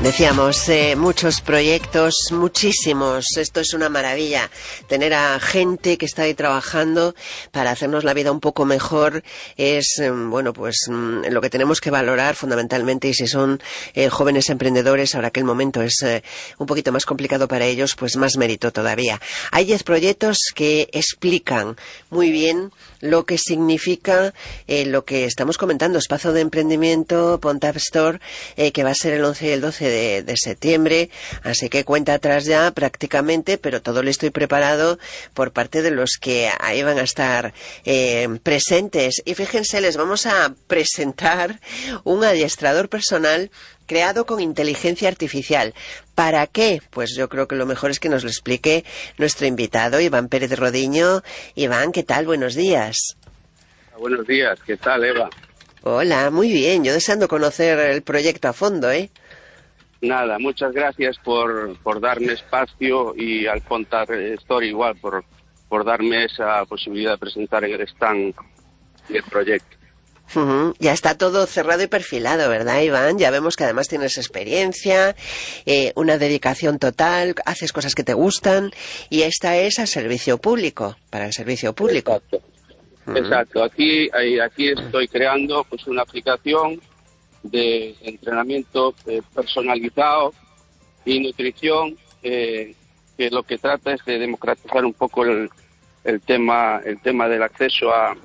Decíamos, muchos proyectos, muchísimos. Esto es una maravilla. Tener a gente que está ahí trabajando para hacernos la vida un poco mejor es, lo que tenemos que valorar fundamentalmente. Y si son jóvenes emprendedores, ahora que el momento es un poquito más complicado para ellos, pues más mérito todavía. Hay 10 proyectos que explican muy bien lo que significa lo que estamos comentando, espacio de emprendimiento, Pontap Store, que va a ser el 11 y el 12 de septiembre, así que cuenta atrás ya prácticamente, pero todo listo y preparado por parte de los que ahí van a estar presentes. Y fíjense, les vamos a presentar un adiestrador personal creado con inteligencia artificial. ¿Para qué? Pues yo creo que lo mejor es que nos lo explique nuestro invitado, Iván Pérez de Rodiño. Iván, ¿qué tal? Buenos días. Buenos días, ¿qué tal, Eva? Hola, muy bien. Yo deseando conocer el proyecto a fondo, ¿eh? Nada, muchas gracias por darme espacio y al Pontap Store igual por darme esa posibilidad de presentar en el stand el proyecto. Ya está todo cerrado y perfilado, ¿verdad, Iván? Ya vemos que además tienes experiencia, una dedicación total, haces cosas que te gustan y esta es a servicio público, para el servicio público. Exacto. Aquí estoy creando pues una aplicación de entrenamiento personalizado y nutrición que lo que trata es de democratizar un poco el tema del acceso a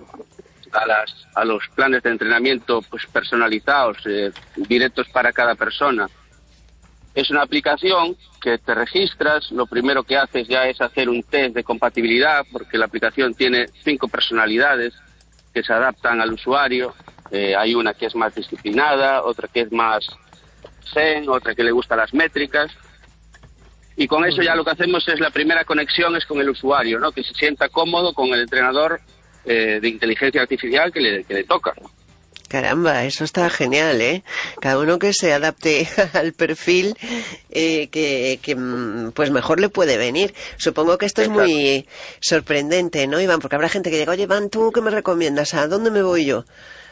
los planes de entrenamiento pues personalizados, directos para cada persona. Es una aplicación que te registras, lo primero que haces ya es hacer un test de compatibilidad, porque la aplicación tiene 5 personalidades que se adaptan al usuario. Hay una que es más disciplinada, otra que es más zen, otra que le gustan las métricas. Y con eso ya lo que hacemos es la primera conexión es con el usuario, ¿no? Que se sienta cómodo con el entrenador de inteligencia artificial que le toca. Caramba, eso está genial, ¿eh? Cada uno que se adapte al perfil que pues mejor le puede venir. Supongo que esto es muy sorprendente, ¿no, Iván? Porque habrá gente que diga, oye, Iván, ¿tú qué me recomiendas? ¿A dónde me voy yo?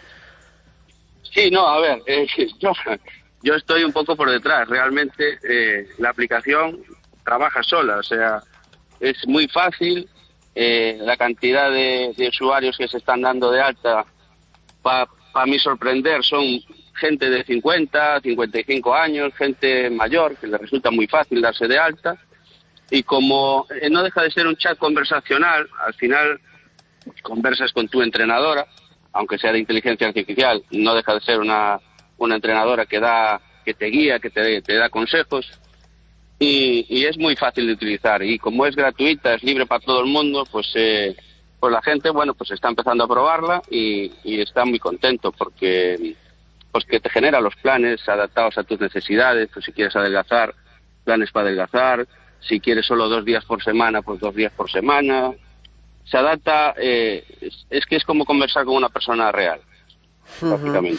Sí, no, a ver, yo estoy un poco por detrás. Realmente la aplicación trabaja sola, o sea, es muy fácil. La cantidad de usuarios que se están dando de alta, para mí sorprender, son gente de 50, 55 años, gente mayor, que le resulta muy fácil darse de alta. Y como no deja de ser un chat conversacional, al final conversas con tu entrenadora, aunque sea de inteligencia artificial, no deja de ser una entrenadora que te guía, que te da consejos. Y es muy fácil de utilizar, y como es gratuita, es libre para todo el mundo, pues la gente, pues está empezando a probarla y está muy contento porque pues que te genera los planes adaptados a tus necesidades. Pues si quieres adelgazar, planes para adelgazar; si quieres solo 2 días por semana, pues 2 días por semana. Se adapta, es que es como conversar con una persona real, prácticamente.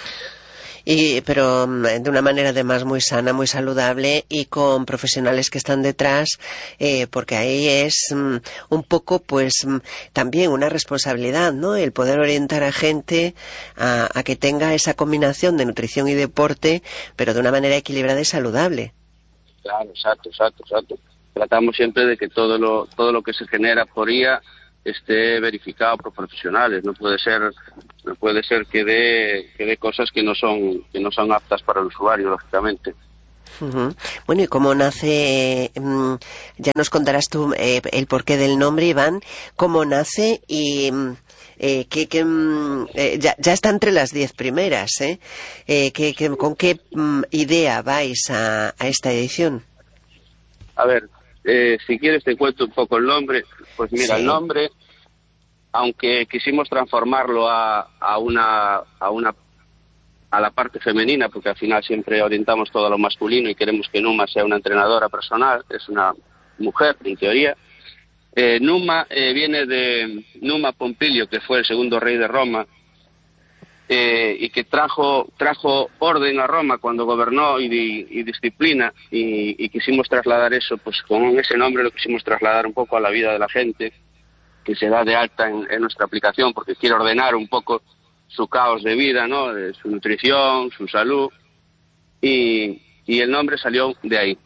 Pero de una manera además muy sana, muy saludable y con profesionales que están detrás, porque ahí es un poco pues también una responsabilidad, ¿no? El poder orientar a gente a que tenga esa combinación de nutrición y deporte, pero de una manera equilibrada y saludable. Claro, exacto. Tratamos siempre de que todo lo que se genera por IA esté verificado por profesionales. No puede ser que dé cosas que no son aptas para el usuario, lógicamente. Bueno, ¿y cómo nace? Ya nos contarás tú el porqué del nombre, Iván. ¿Cómo nace? Y ya está entre las 10 primeras, ¿eh? ¿Con qué idea vais a esta edición? A ver, si quieres te cuento un poco el nombre. Pues mira, sí. El nombre, aunque quisimos transformarlo a la parte femenina, porque al final siempre orientamos todo a lo masculino y queremos que Numa sea una entrenadora personal, es una mujer en teoría. Numa viene de Numa Pompilio, que fue el segundo rey de Roma, y que trajo orden a Roma cuando gobernó y disciplina, y quisimos trasladar eso, pues con ese nombre lo quisimos trasladar un poco a la vida de la gente que se da de alta en nuestra aplicación, porque quiere ordenar un poco su caos de vida, ¿no? De su nutrición, su salud, y y el nombre salió de ahí.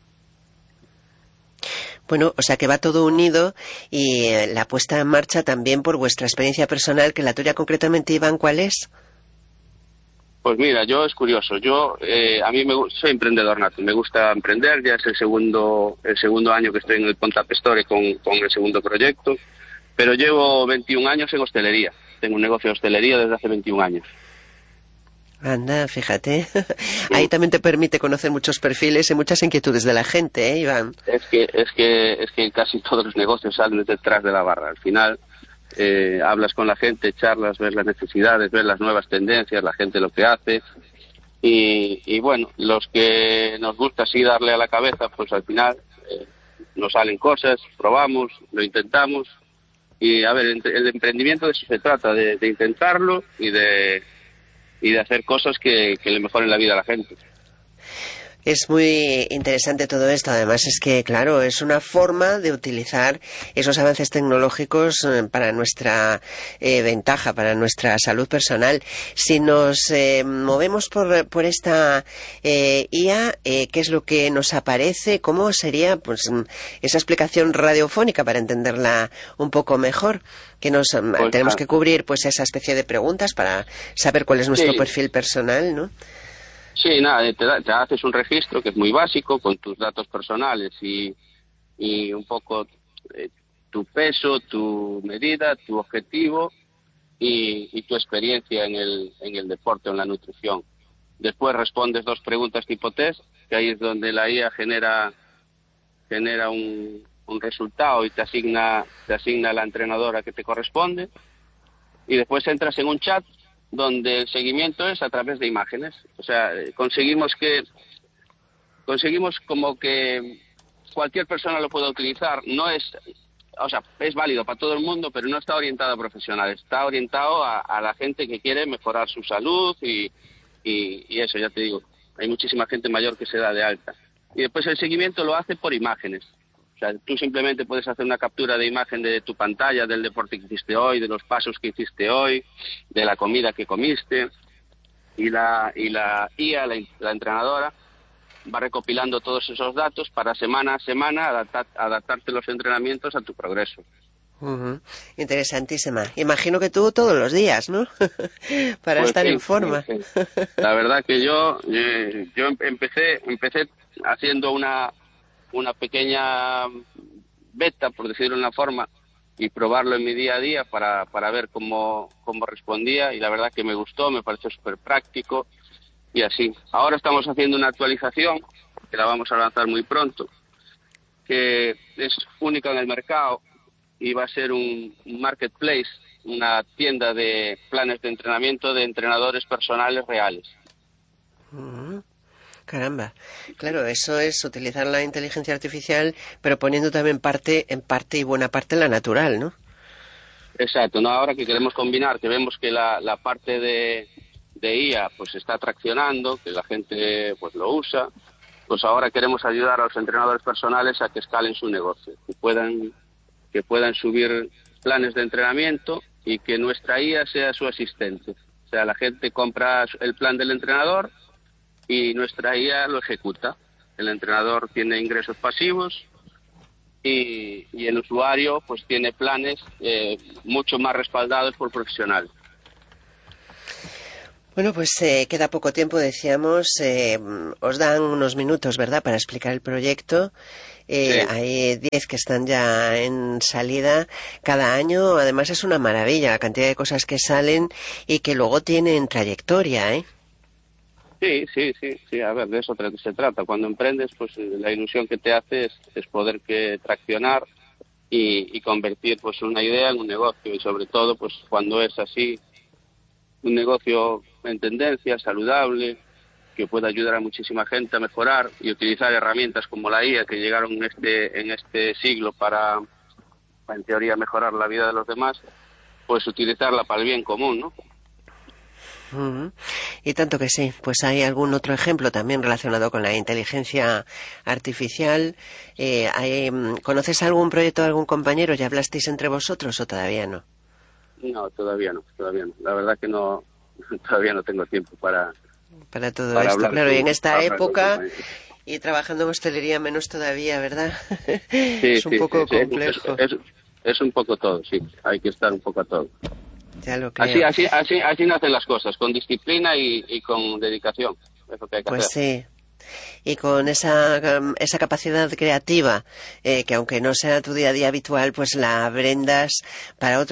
Bueno, o sea que va todo unido y la puesta en marcha también por vuestra experiencia personal, que la tuya concretamente, Iván, ¿cuál es? Pues mira, yo es curioso, a mí soy emprendedor nato, me gusta emprender, ya es el segundo año que estoy en el Ponta Pestore con el segundo proyecto, pero llevo 21 años en hostelería, tengo un negocio de hostelería desde hace 21 años. Anda, fíjate, ahí también te permite conocer muchos perfiles y muchas inquietudes de la gente, Iván? Es que casi todos los negocios salen detrás de la barra, al final hablas con la gente, charlas, ves las necesidades, ves las nuevas tendencias, la gente lo que hace y bueno, los que nos gusta así darle a la cabeza, pues al final nos salen cosas, probamos, lo intentamos y a ver, el emprendimiento de eso se trata, de intentarlo y de hacer cosas que le mejoren la vida a la gente. Es muy interesante todo esto. Además es que, claro, es una forma de utilizar esos avances tecnológicos para nuestra ventaja, para nuestra salud personal. Si nos movemos por esta IA, ¿qué es lo que nos aparece? ¿Cómo sería pues esa explicación radiofónica para entenderla un poco mejor? Que tenemos que cubrir pues esa especie de preguntas para saber cuál es nuestro perfil personal, ¿no? Sí, nada, te haces un registro que es muy básico con tus datos personales y un poco tu peso, tu medida, tu objetivo y tu experiencia en el deporte o en la nutrición. Después respondes 2 preguntas tipo test, que ahí es donde la IA genera un resultado y te asigna la entrenadora que te corresponde. Y después entras en un chat donde el seguimiento es a través de imágenes. O sea, conseguimos como que cualquier persona lo pueda utilizar. Es válido para todo el mundo, pero no está orientado a profesionales. Está orientado a la gente que quiere mejorar su salud y eso, ya te digo. Hay muchísima gente mayor que se da de alta. Y después el seguimiento lo hace por imágenes. O sea, tú simplemente puedes hacer una captura de imagen de tu pantalla, del deporte que hiciste hoy, de los pasos que hiciste hoy, de la comida que comiste, y la IA, la entrenadora, va recopilando todos esos datos para semana a semana adaptarte los entrenamientos a tu progreso. Uh-huh. Interesantísima. Imagino que tú todos los días, ¿no? Para pues estar sí, en forma. Sí. La verdad que yo empecé haciendo una pequeña beta, por decirlo de una forma, y probarlo en mi día a día para ver cómo respondía, y la verdad que me gustó, me pareció súper práctico y así. Ahora estamos haciendo una actualización que la vamos a lanzar muy pronto, que es única en el mercado y va a ser un marketplace, una tienda de planes de entrenamiento de entrenadores personales reales. Uh-huh. Caramba, claro, eso es utilizar la inteligencia artificial, pero poniendo también en parte y buena parte la natural, ¿no? Exacto, no, ahora que queremos combinar, que vemos que la parte de IA pues está traccionando, que la gente pues lo usa, pues ahora queremos ayudar a los entrenadores personales a que escalen su negocio, que puedan subir planes de entrenamiento y que nuestra IA sea su asistente. O sea, la gente compra el plan del entrenador y nuestra IA lo ejecuta. El entrenador tiene ingresos pasivos y el usuario pues tiene planes mucho más respaldados por profesionales. Bueno, pues queda poco tiempo, decíamos. Os dan unos minutos, ¿verdad?, para explicar el proyecto. Sí. Hay 10 que están ya en salida cada año. Además es una maravilla la cantidad de cosas que salen y que luego tienen trayectoria, ¿eh? Sí, a ver, de eso se trata. Cuando emprendes, pues la ilusión que te hace es poder traccionar y convertir pues una idea en un negocio, y sobre todo pues cuando es así, un negocio en tendencia, saludable, que pueda ayudar a muchísima gente a mejorar y utilizar herramientas como la IA que llegaron en este siglo para en teoría mejorar la vida de los demás, pues utilizarla para el bien común, ¿no? Uh-huh. Y tanto que sí. Pues hay algún otro ejemplo también relacionado con la inteligencia artificial. ¿Conoces algún proyecto de algún compañero? ¿Ya hablasteis entre vosotros o todavía no? No, todavía no. La verdad que no, todavía no tengo tiempo para para todo para esto, hablar claro, y en esta hablar con época, compañeros. y trabajando en hostelería menos todavía, ¿verdad? Sí, Es un poco sí, complejo. es un poco todo, sí, hay que estar un poco a todo. Ya lo creo. Así nacen las cosas, con disciplina y con dedicación, es lo que hay que Pues hacer. sí. Y con esa capacidad creativa, que aunque no sea tu día a día habitual, pues la brendas para otros